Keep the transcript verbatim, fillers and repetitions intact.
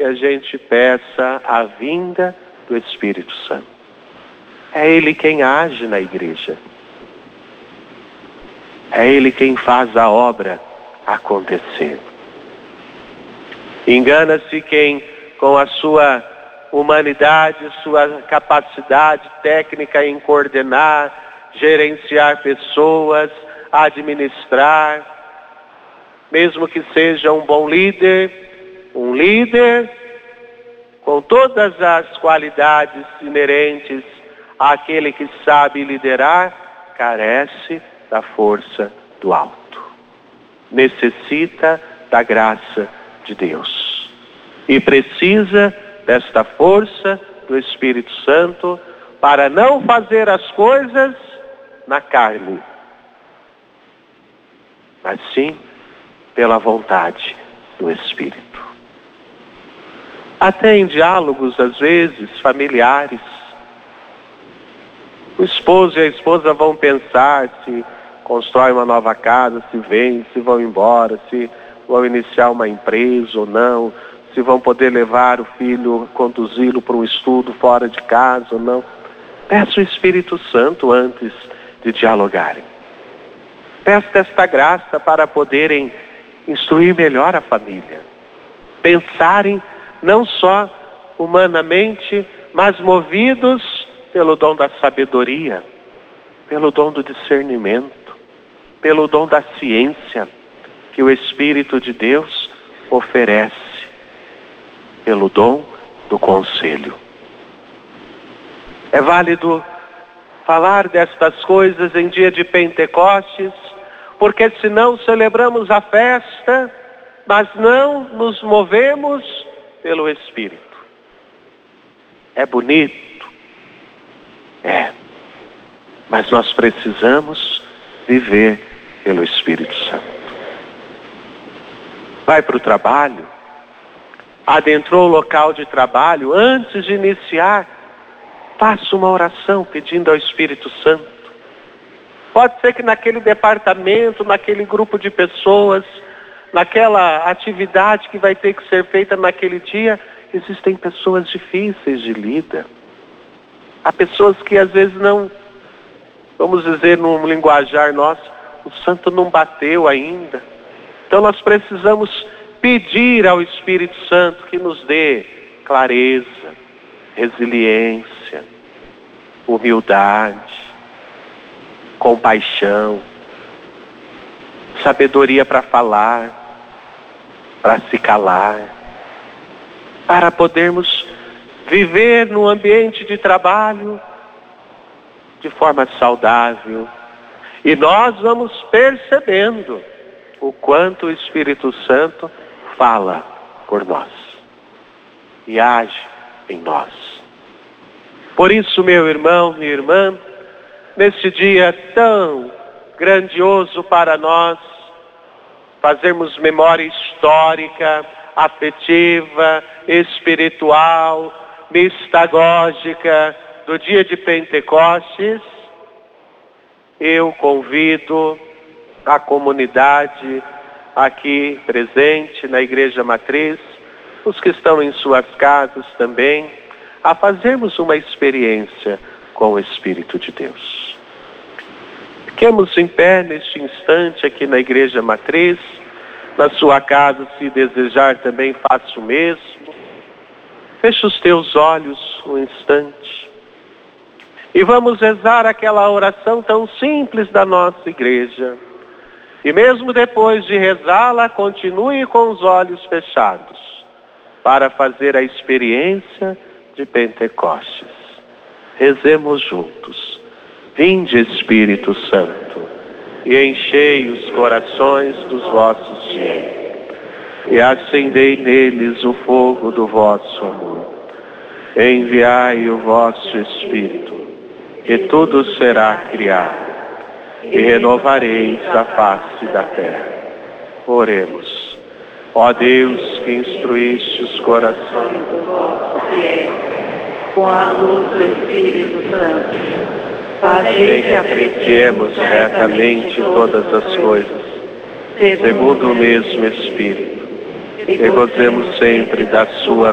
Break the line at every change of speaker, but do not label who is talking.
que a gente peça a vinda do Espírito Santo. É Ele quem age na igreja. É Ele quem faz a obra acontecer. Engana-se quem, com a sua humanidade, sua capacidade técnica em coordenar, gerenciar pessoas, administrar, mesmo que seja um bom líder, um líder com todas as qualidades inerentes àquele que sabe liderar, carece da força do alto. Necessita da graça de Deus. E precisa desta força do Espírito Santo para não fazer as coisas na carne, mas sim pela vontade do Espírito. Até em diálogos, às vezes, familiares, o esposo e a esposa vão pensar se constrói uma nova casa, se vêm, se vão embora, se vão iniciar uma empresa ou não, se vão poder levar o filho, conduzi-lo para um estudo fora de casa ou não. Peça o Espírito Santo antes de dialogarem. Peça esta graça para poderem instruir melhor a família. Pensarem não só humanamente, mas movidos pelo dom da sabedoria, pelo dom do discernimento, pelo dom da ciência que o Espírito de Deus oferece, pelo dom do conselho. É válido falar destas coisas em dia de Pentecostes, porque senão celebramos a festa, mas não nos movemos pelo Espírito. É bonito, é, mas nós precisamos viver pelo Espírito Santo. Vai para o trabalho, adentrou o local de trabalho, antes de iniciar, faça uma oração pedindo ao Espírito Santo. Pode ser que naquele departamento, naquele grupo de pessoas, naquela atividade que vai ter que ser feita naquele dia, existem pessoas difíceis de lida. Há pessoas que às vezes não, vamos dizer num linguajar nosso, o santo não bateu ainda. Então nós precisamos pedir ao Espírito Santo que nos dê clareza, resiliência, humildade, compaixão, sabedoria para falar, para se calar, para podermos viver no ambiente de trabalho de forma saudável. E nós vamos percebendo o quanto o Espírito Santo fala por nós e age em nós. Por isso, meu irmão, minha irmã, neste dia tão grandioso para nós, fazermos memória histórica, afetiva, espiritual, mistagógica do dia de Pentecostes, eu convido a comunidade aqui presente na Igreja Matriz, os que estão em suas casas também, a fazermos uma experiência com o Espírito de Deus. Fiquemos em pé neste instante aqui na Igreja Matriz. Na sua casa, se desejar, também faça o mesmo. Feche os teus olhos um instante. E vamos rezar aquela oração tão simples da nossa igreja. E mesmo depois de rezá-la, continue com os olhos fechados, para fazer a experiência de Pentecostes. Rezemos juntos. Vinde, Espírito Santo, e enchei os corações dos vossos fiéis, e acendei neles o fogo do vosso amor. Enviai o vosso Espírito, e tudo será criado, e renovareis a face da terra. Oremos. Ó Deus, que instruíste os corações dos vossos fiéis com a luz do Espírito Santo, fazei que apreciemos retamente todas as coisas, segundo o mesmo Espírito, e gozemos sempre da sua